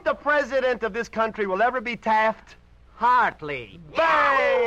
the president of this country will ever be Taft? Hartley. Bang!